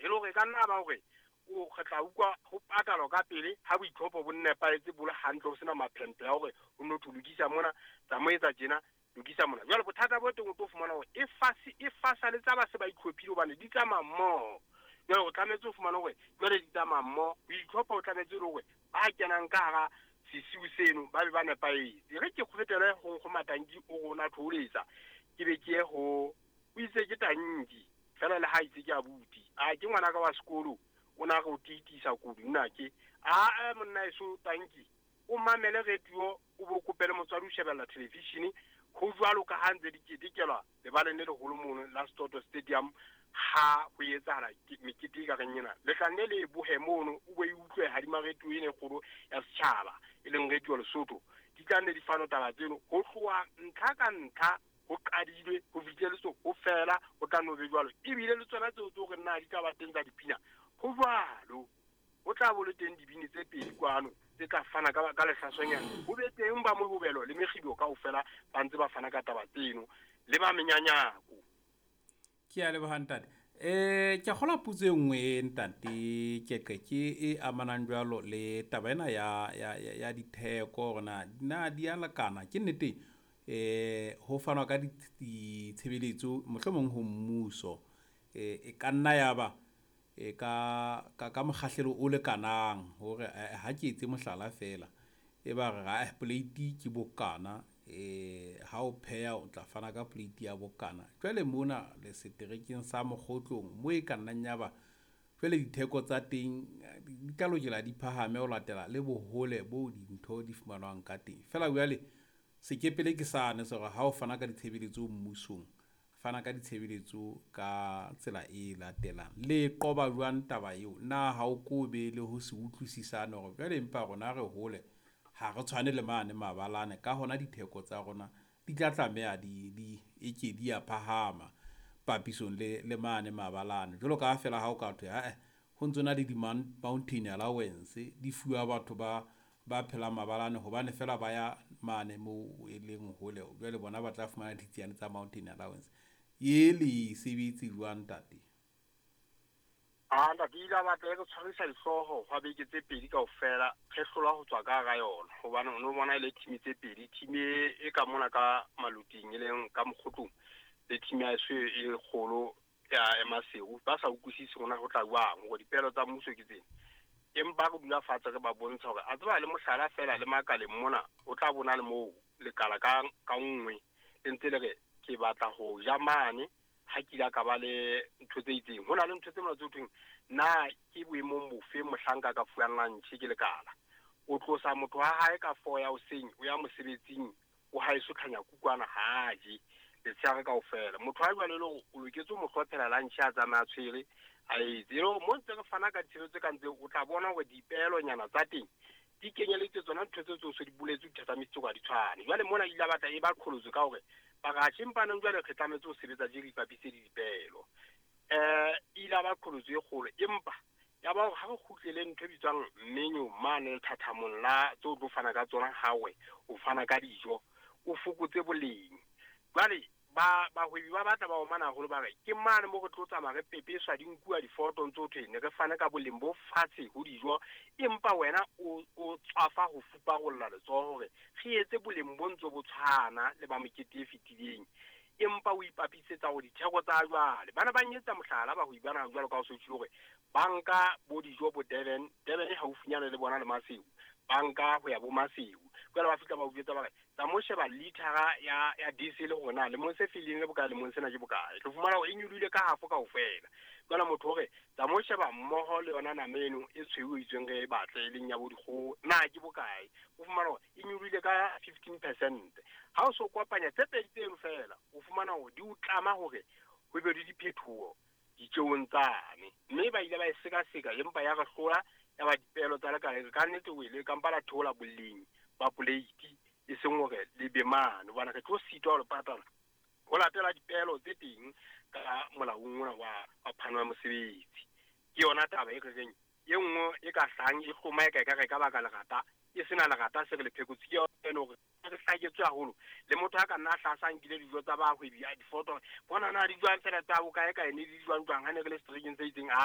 e le hore ka nna ba hore o kgetla ukwa ho patalo ka pele ha boitlhopho bo nepaetse bo le hantle ho sena maphempe ya hore o no lokisa mona tsamaetsa tjena lokisa mona jwale bothata bo teng o tlo fumana hore e fasa le tsa ba se ba itlhophile hobane di tsamaya mmoho jwale o tlametse o fumana hore jwale di tsamaya mmoho boitlhopho o tlametse le hore ba kenang ka hara sesiu seno ba be ba nepaetse re ke go fetele go matanki o rona tholetsa ke be ke ho o itse ke tanki fela le ha itse ke abuti a ke ngwana ka wa sekolo o na go titisa kudu nna ke a monna eso tanki o mamele radio o bo kopele motswadi o shebella television go jwalo ka hantse diketelwa le ba lene le holo mono la Stoto Stadium ha go etsahala mekete ka ganyena le tlanne le bohemono o bo utlwe ha di mareto ene kgolo ya setšhaba e leng radio Lesotho di tlanne di fano taba tseno go tloa ntlha ka ntlha go qadilwe go fitlheletso go fela go tla no be jwalo ebile le tsona tseo tso re nna di ka ba teng tsa dipina go jwalo o tla bo le teng dibini tse pedi kwano tse tla fana ka lehlasonyana ho be teng ba mohobelo le megido ka ofela ba ntse ba fana ka taba tseno le ba menyanyako ke a leboga ntate ke gola putse nngwe ntate ke e amanang jwalo le taba ena ya ditheko gona na di a lekana ke nnete ho fanwa ka ditshebeletso mohlomong ho mmuso e ka nna ya ba ka mokgahlelo o le kanang hore ha ke etse mohlala fela e ba re ga plate ke bokana ha o pheya o tla fana ka plate ya bokana jwale mona le seterekeng sa mogotlong mo e ka nnang ya ba jwale ditheko tsa teng di tla lokela di phahame o latela le bohole bo dintho di fumanwang ka teng fela jwale sekepele ke sane se gore ha o fana ka ditshebeletso mmusong fana ka ditshebeletso ka tsela e latelang le qoba jwang taba eo na ha o kobe le ho se utlwisisane gore jwale empa rona re hole ha re tshwane le mane mabalane ka hona ditheko tsa rona di tla tlameha di a phahama papisong le mane mabalane jalo ka fela ha o ka thwe ho ntsona le di-mountain allowance di fuwa batho ba phela mabalane hobane fela ba ya mane mo e leng hole jwale bona ba tla fumana ditsiane tsa mountain allowance ye le sebetsi jwang tate ntate ile ba tla go tshwarisa dihlooho hwa beke tse pedi ka ofela re hlola ho tswa ka yona hobane o no bona ile team tse pedi team e ka mona ka maluting e leng ka mogotlong le team ya se e kgolo ya emaseu ba sa utlwisisi rona go tla jwang go dipelo tsa mmuso ke tsena empa go dula fatshe re ba bontsha hore a tseba le mohlala fela le makale mona o tla bona le mo lekala ka nngwe le ntse le re ke batla ho ja mane ha ke la ka ba le ntho tse itseng hona le ntho tse mona tse thweng na ke boemong bofe mohlanka ka fuang lantšhe ke lekala o tlosa motho wa hae ka 4 ya hoseng o ya mosebetsing o ha iso tlhanya kukwana haje le tsaya ka ofela motho ha jwale le o loketse mo hlophela lantšhe a tsamaya tshwere a itselo mo ntse re fana ka tsheletso ka ntse o tla bona gore dipeelo nyana tsa teng di kenyeletse tsona ntho tse tsoso di buletse dithatsametse go di tshwane jwale mona ile batla e ba qholotse ka hore ba tshimpaneng jwale re tlametse ho sebetsa je re ipapise di dipeelo ile ba qholotse e kgolo empa ya ba ha go khutlele ntho bitswang menyu mane le thathamong la tso tlo fana ka tsona hawe o fana ka dijo o fokotse boleng jwale ba hwebi ba batla ba omana holo ba re ke mane mo go tlotsa mare pepeswa di nkua difoto ntse o thene re fane ka boleng bo fatshe ho dijo empa wena o tswafa ho fupa go lla letsoho hore re etse boleng bo ntse bo tshwana le ba mokete e fetileng empa o ipapisetsa go ditheko tsa jwale bana ba nyetsa mohlala ba ho ibana jwalo ka o se tshilo gore banka bo dijo bo Durban haufinyana le bona le Maseu banka ho ya bo Maseu jwale ba fitla ba ujetsa ba re tsa mo sheba litara ya diesel gona le mo se feeling le bokae le mo sena ke bokae tlo fumana go inyudile ka hafo ka ofela jwale motho hore tsa mo sheba mmoho le yona na meno e tshweu itsweng ge batle le nya bo dikgo na ke bokae o fumana go inyudile ka 15% ha o so kopanya tse pedi tseno fela o fumana go di utlama hore ho be le diphethoho ditjeong tsane mme ba ile ba e seka empa ya ga hlola ya ba dipelo tsa lekala ka nnete o ile ka mpala thola boleng ba plate e seng hore le be mane bona ke tlo sitwa le patala go latela dipelo tse teng ka molaong wa phano ya mosebetsi ke yona taba e reng ye nngwe e ka hlang e hloma e ka baka legata e sena legata se re le phekotse ke yona hore re hlaketswe haholo le motho a ka nna hlasa nkile dijo tsa ba hwebi a difoto bona na di jwang fela tsa bokae ka ene di jwang ha ne re le streaming tse itseng